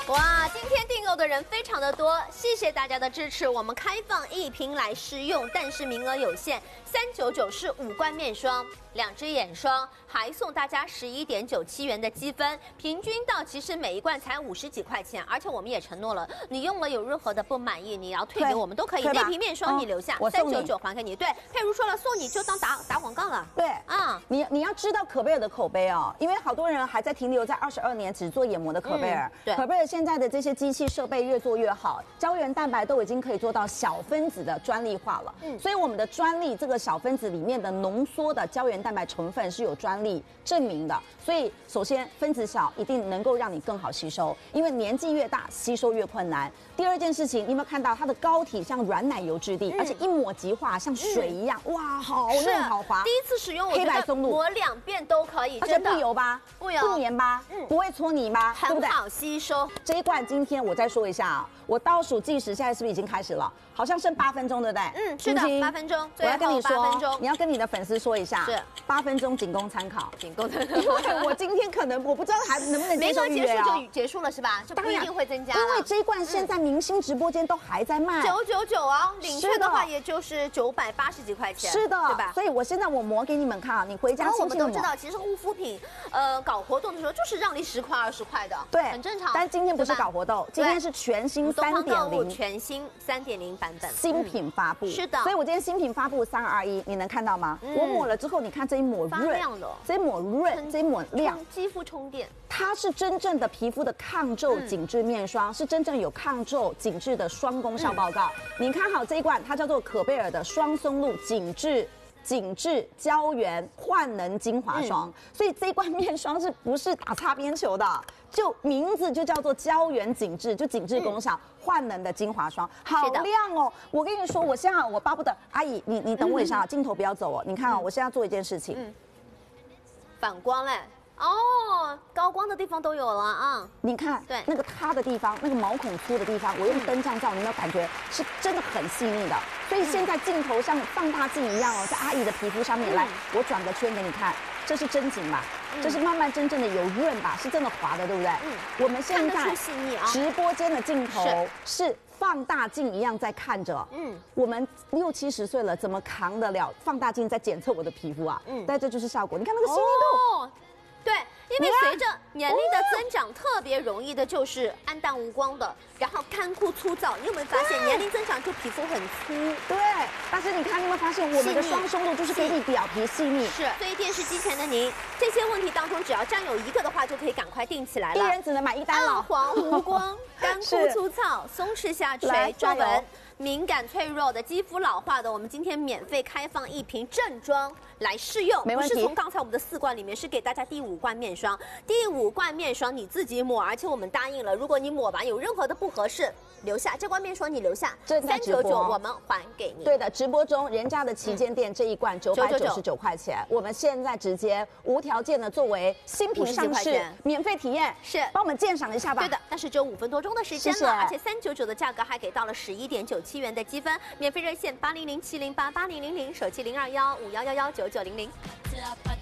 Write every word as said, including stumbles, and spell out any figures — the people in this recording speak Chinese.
哇，今天订购的人非常的多，谢谢大家的支持。我们开放一瓶来试用，但是名额有限，三九九是五罐面霜，两支眼霜，还送大家十一点九七元的积分，平均到其实每一罐才五十几块钱，而且我们也承诺了，你用了有任何的不满意，你要退给我们都可以。那瓶面霜你留下，三九九还给你。对，佩如说了，送你就当打打广告了。 对， 啊， 你你要知道可贝尔的口碑哦，因为好多人还在停留在二十二年只做眼膜的可贝尔。 嗯、对， 可贝尔现在的这些机器设备越做越好，胶原蛋白都已经可以做到小分子的专利化了。嗯，所以我们的专利这个小分子里面的浓缩的胶原蛋白成分是有专利证明的。所以首先分子小，一定能够让你更好吸收，因为年纪越大吸收越困难。第二件事情，你有没有看到它的膏体像软奶油质地，嗯、而且一抹即化，像水一样，嗯、哇，好嫩好滑。 第一次使用，我觉得抹两遍都可以， 而且不油吧， 不油， 不黏吧，嗯，不会搓泥吧，对不对？ 很好吸收。 这一罐今天我再说一下啊，我倒数计时，现在是不是已经开始了？好像剩八分钟，对不对？ 嗯，是的，八分钟。 我要跟你说， 分钟你要跟你的粉丝说一下， 是八分钟仅供参考， 仅供参考。 因为我今天可能我不知道还能不能接受预约啊。 没结束就结束了是吧？就不一定会增加。 因为这一罐现在明星直播间都还在卖， 九九九啊，领券的话也就是九百八十几块钱， 是的， 对吧？ 所以我现在我磨给你们看啊，你回家我们都知道，其实护肤品，呃，搞活动的时候就是让你十块二十块的， 对， 很正常。 但今天不是搞活动，今天是全新三点零， 全新三点零版本新品发布， 是的。 所以我今天新品发布三二一，你能看到吗？我抹了之后，你看这一抹润，这一抹润，这一抹亮， 肌肤充电。 它是真正的皮肤的抗皱紧致面霜，是真正有抗皱紧致的双功效报告。你看好这一罐，它叫做可贝尔的双松露紧致。紧致胶原焕能精华霜，嗯、所以这一罐面霜是不是打擦边球的？就名字就叫做胶原紧致，就紧致功效，焕、嗯、能的精华霜，好亮哦！我跟你说，我现在我巴不得阿姨，你你等我一下，嗯、镜头不要走哦。你看啊、哦，嗯、我现在做一件事情，嗯、 反光嘞。哦，高光的地方都有了啊！ 你看，对那个塌的地方，那个毛孔粗的地方，我用灯这样照，你有没有感觉是真的很细腻的？所以现在镜头像放大镜一样哦，在阿姨的皮肤上面来，我转个圈给你看，这是真紧吧？这是慢慢真正的有润吧？是真的滑的，对不对？嗯，我们现在直播间的镜头是放大镜一样在看着。嗯，我们六七十岁了，怎么扛得了放大镜在检测我的皮肤啊？嗯，但这就是效果。你看那个细腻度。 对，因为随着年龄的增长，特别容易的就是暗淡无光的，然后干枯粗糙。你有没有发现年龄增长就皮肤很粗？ 对，但是你看，你有没有发现我们的双松露就是给你表皮细腻？ 是，所以电视机前的您，这些问题当中只要占有一个的话，就可以赶快定起来了。 一人只能买一单了。 暗黄无光、干枯粗糙、松弛下垂、皱纹。敏感脆弱的肌肤老化的，我们今天免费开放一瓶正装来试用， 没问题。 不是从刚才我们的四罐里面，是给大家第五罐面霜。第五罐面霜你自己抹，而且我们答应了，如果你抹完有任何的不合适，留下这罐面霜你留下，三九九我们还给你。 对的，直播中人家的旗舰店这一罐九百九十九块钱，我们现在直接无条件的作为新品上市，免费体验， 是帮我们鉴赏一下吧。 对的，但是只有五分多钟的时间了，而且三九九的价格还给到了十一点九七元的积分，免费热线八零零七零八八零零零，手机零二幺五幺幺幺九九零零。